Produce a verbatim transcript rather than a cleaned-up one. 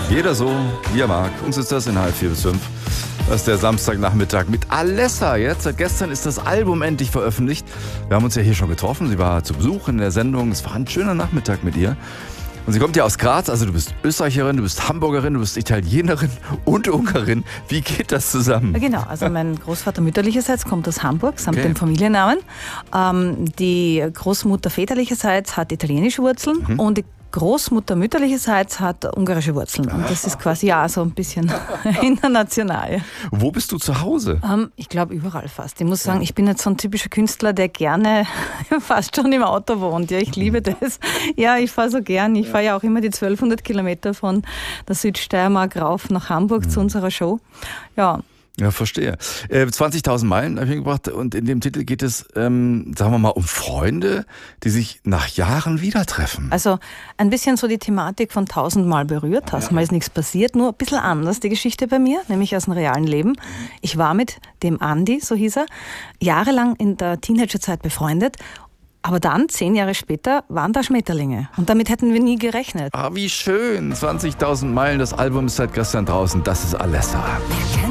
Jeder so, wie er mag. Uns ist das in halb vier bis fünf. Das ist der Samstagnachmittag mit Alessa. Jetzt, seit gestern ist das Album endlich veröffentlicht. Wir haben uns ja hier schon getroffen. Sie war zu Besuch in der Sendung. Es war ein schöner Nachmittag mit ihr. Und sie kommt ja aus Graz. Also du bist Österreicherin, du bist Hamburgerin, du bist Italienerin und Ungarin. Wie geht das zusammen? Genau, also mein Großvater mütterlicherseits kommt aus Hamburg, samt Okay. dem Familiennamen. Ähm, die Großmutter väterlicherseits hat italienische Wurzeln Mhm. und die Großmutter mütterlicherseits hat ungarische Wurzeln. Und das ist quasi ja so ein bisschen international. Wo bist du zu Hause? Ähm, ich glaube überall fast. Ich muss sagen, ich bin jetzt so ein typischer Künstler, der gerne fast schon im Auto wohnt. Ja, ich liebe das. Ja, ich fahre so gern. Ich fahre ja auch immer die zwölfhundert Kilometer von der Südsteiermark rauf nach Hamburg Mhm. zu unserer Show. Ja, Ja, verstehe. Äh, zwanzigtausend Meilen habe ich mitgebracht und in dem Titel geht es, ähm, sagen wir mal, um Freunde, die sich nach Jahren wieder treffen. also ein bisschen so die Thematik von tausendmal berührt. Tausendmal ist nichts passiert, nur ein bisschen anders die Geschichte bei mir, nämlich aus dem realen Leben. Ich war mit dem Andi, so hieß er, jahrelang in der Teenagerzeit befreundet. Aber dann, zehn Jahre später, waren da Schmetterlinge. Und damit hätten wir nie gerechnet. Ah, wie schön. zwanzigtausend Meilen, das Album ist seit gestern draußen. Das ist Alessa.